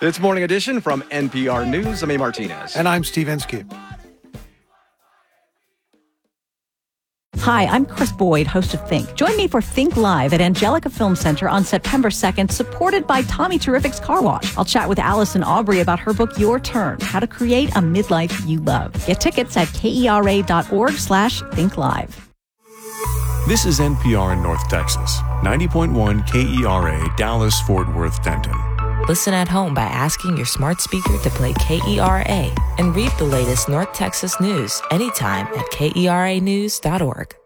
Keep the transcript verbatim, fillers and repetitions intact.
It's Morning Edition from N P R News. I'm A. Martinez. And I'm Steve Inskeep. Hi, I'm Chris Boyd, host of Think. Join me for Think Live at Angelica Film Center on September second, supported by Tommy Terrific's Car Wash. I'll chat with Allison Aubrey about her book, Your Turn, How to Create a Midlife You Love. Get tickets at kera.org slash Think Live. This is N P R in North Texas, ninety point one K E R A, Dallas, Fort Worth, Denton. Listen at home by asking your smart speaker to play K E R A and read the latest North Texas news anytime at K E R A news dot org.